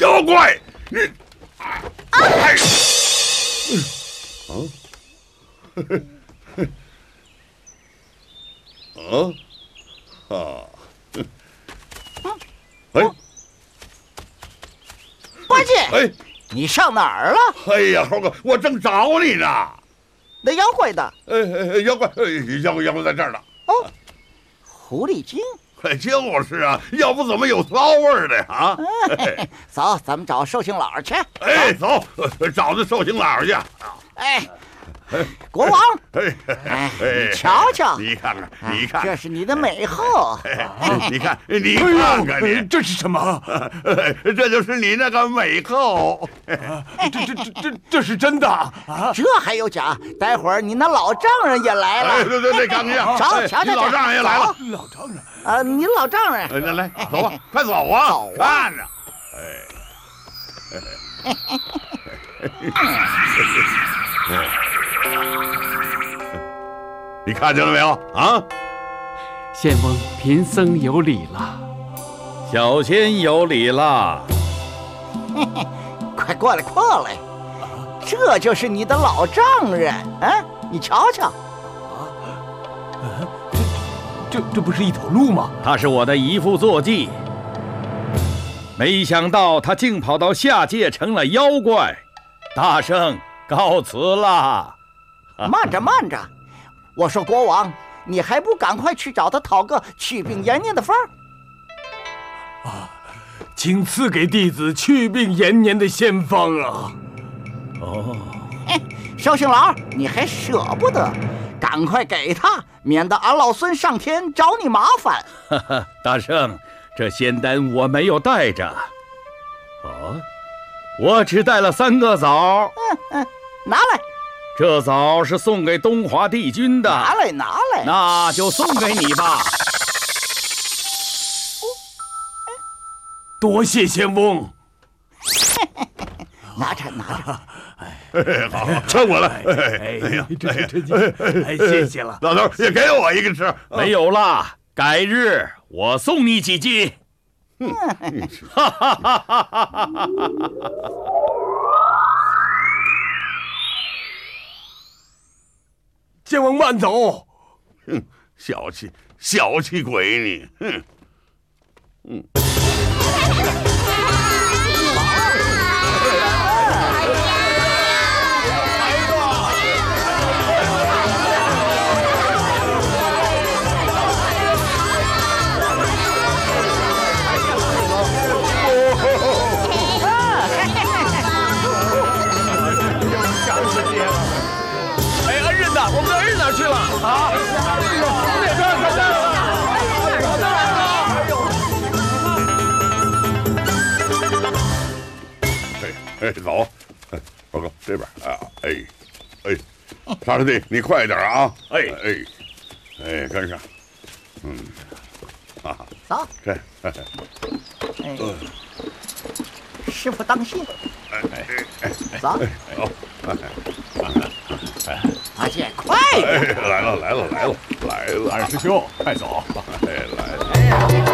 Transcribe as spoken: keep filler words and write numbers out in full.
妖怪，你，哎，啊，啊，啊，哎， 八戒， 哎， 你上哪儿了？ 哎呀，猴哥，我正找你呢。 那妖怪的？ 哎哎，妖怪，哎，妖怪，妖怪在这儿呢。 哦，狐狸精。 哎，就是啊，要不怎么有骚味儿的呀？ 哎，走，咱们找寿星老去。 哎，走，找那寿星老去。 哎，国王， 哎哎，你瞧瞧， 你看看，你看， 这是你的美后。 你看，你看看你， 这是什么？ 这就是你那个美后。 这这这这这是真的啊？ 这还有假？待会儿你那老丈人也来了。 对对对，看看， 走，瞧瞧， 老丈人也来了。 老丈人啊，你老丈人， 来来，走吧，快走啊！ 走啊！ 看着，哎。你看见了没有啊？ 献翁，贫僧有礼了。 小仙有礼了。 快过来，过来，这就是你的老丈人啊！你瞧瞧， 啊，这这这不是一头鹿吗？ 他是我的一副坐骑，没想到他竟跑到下界成了妖怪。大圣，告辞了。 慢着，慢着。我说国王，你还不赶快去找他讨个祛病延年的方儿啊！请赐给弟子祛病延年的仙方啊！ 哦， 哎，寿星老，你还舍不得？赶快给他，免得俺老孙上天找你麻烦。 哈哈，大圣，这仙丹我没有带着。哦，我只带了三个枣。 嗯嗯，拿来。 这枣是送给东华帝君的， 拿来拿来， 那就送给你吧。 多谢仙翁。 拿着拿着， 哎，好，穿过来。 哎呀，这这这，哎，谢谢了。 老头也给我一个吃。 没有了，改日我送你几斤。哈哈哈哈哈哈！ 仙翁慢走。 哼，小气小气鬼你！哼，嗯。 我们的儿子哪去了啊？那边快带了！ 哎哎，走，报告这边啊！哎哎，沙师弟，你快点啊！哎哎哎，跟上，嗯，啊， 走， 这，哎， 哎，师傅当心！ 哎哎哎， 走， 走， 八戒，快点！ 来了来了来了来了！ 二师兄，快走！ 哎，来了。